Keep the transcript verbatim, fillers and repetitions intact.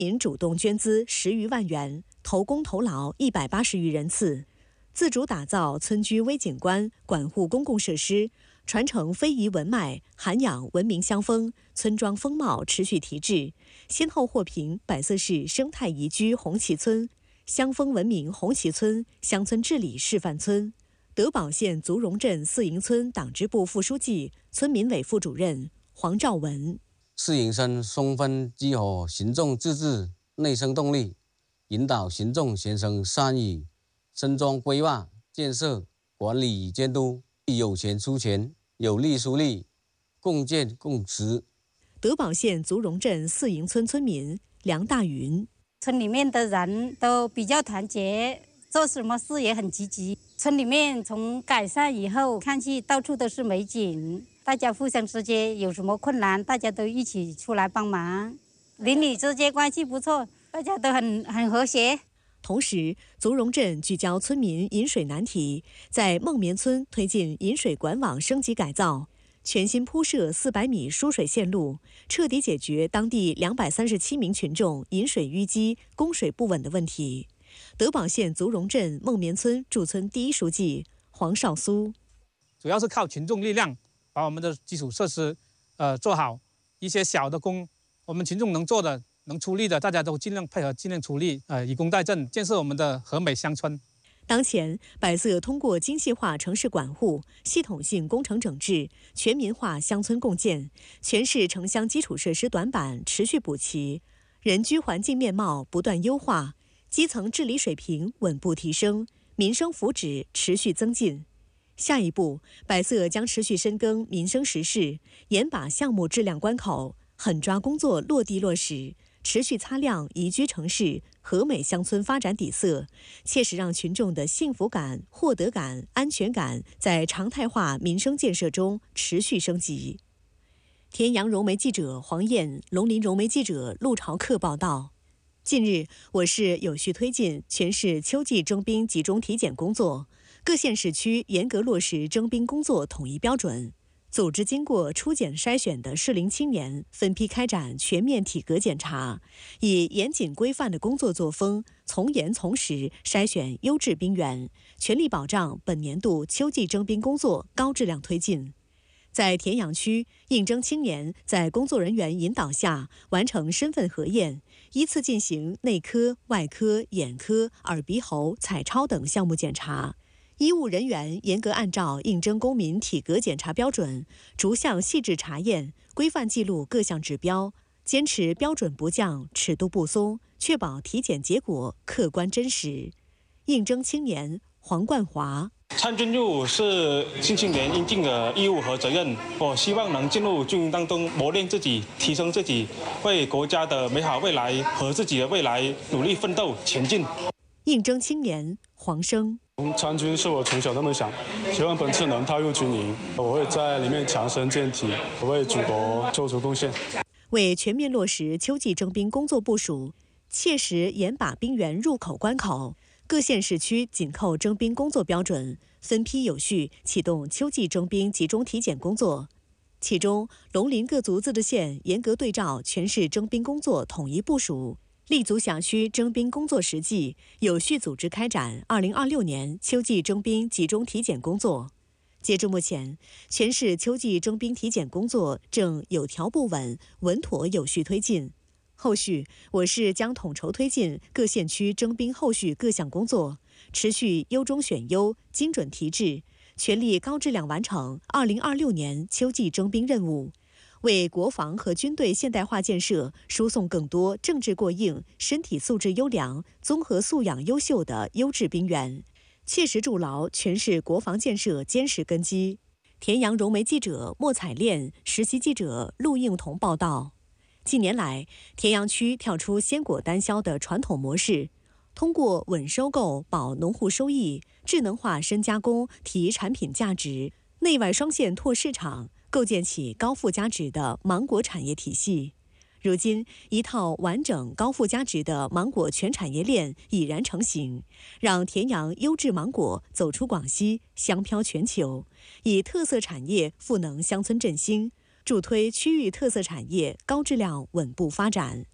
民主动捐资十余万元，投工投劳一百八十余人次，自主打造村居微景观，管护公共设施，传承非遗文脉，涵养文明乡风，村庄风貌持续提质，先后获评百色市生态宜居红旗村、乡风文明红旗村乡村治理示范村。德保县足荣镇四营村党支部副书记、村民委副主任黄兆文。 四营村充分激活群众自治内生动力，引导群众形成参与村庄规划、建设、管理与监督，有钱出钱，有力出力，共建共持。 德保县足荣镇四营村村民梁大云： 村里面的人都比较团结，做什么事也很积极。村里面从改善以后，看去到处都是美景，大家互相之间有什么困难，大家都一起出来帮忙。邻里之间关系不错，大家都很很和谐。 同时，足荣镇聚焦村民饮水难题，在孟棉村推进饮水管网升级改造，全新铺设四百米输水线路，彻底解决当地两百三十七名群众饮水淤积、供水不稳的问题。德保县足荣镇孟棉村驻村第一书记黄少苏： 主要是靠群众力量，把我们的基础设施呃做好，一些小的工，我们群众能做的、能出力的，大家都尽量配合，尽量出力，呃，以工代赈，建设我们的和美乡村。 当前，百色通过精细化城市管护、系统性工程整治、全民化乡村共建，全市城乡基础设施短板持续补齐，人居环境面貌不断优化，基层治理水平稳步提升，民生福祉持续增进。下一步，百色将持续深耕民生实事，严把项目质量关口，狠抓工作落地落实，持续擦亮宜居城市、和美乡村发展底色，切实让群众的幸福感、获得感、安全感在常态化民生建设中持续升级。田阳融媒记者黄燕、龙林融媒记者陆朝克报道。近日，我市有序推进全市秋季征兵集中体检工作，各县市区严格落实征兵工作统一标准，组织经过初检筛选的适龄青年分批开展全面体格检查，以严谨规范的工作作风，从严从实筛选优质兵员，全力保障本年度秋季征兵工作高质量推进。在田阳区，应征青年在工作人员引导下完成身份核验，依次进行内科、外科、眼科、耳鼻喉、彩超等项目检查。医务人员严格按照应征公民体格检查标准，逐项细致查验，规范记录各项指标，坚持标准不降、尺度不松，确保体检结果客观真实。应征青年黄冠华： 参军入伍是新青年应尽的义务和责任。我希望能进入军营当中磨练自己，提升自己，为国家的美好未来和自己的未来努力奋斗前进。 应征青年黄生： 参军是我从小的梦想，希望本次能踏入军营，我会在里面强身健体，为祖国做出贡献。 为全面落实秋季征兵工作部署，切实严把兵员入口关口，各县市区紧扣征兵工作标准，分批有序启动秋季征兵集中体检工作。其中，龙林各族自治县严格对照全市征兵工作统一部署，立足辖区征兵工作实际，有序组织开展二零二六年秋季征兵集中体检工作。截至目前，全市秋季征兵体检工作正有条不紊、稳妥有序推进。后续，我市将统筹推进各县区征兵后续各项工作，持续优中选优、精准提质，全力高质量完成二零二六年秋季征兵任务，为国防和军队现代化建设输送更多政治过硬、身体素质优良、综合素养优秀的优质兵员，切实筑牢全市国防建设坚实根基。田阳融媒记者莫彩炼、实习记者陆应彤报道。近年来，田阳区跳出鲜果单销的传统模式，通过稳收购保农户收益、智能化深加工提产品价值、内外双线拓市场，构建起高附加值的芒果产业体系。如今，一套完整高附加值的芒果全产业链已然成型，让田阳优质芒果走出广西，香飘全球，以特色产业赋能乡村振兴，助推区域特色产业高质量稳步发展。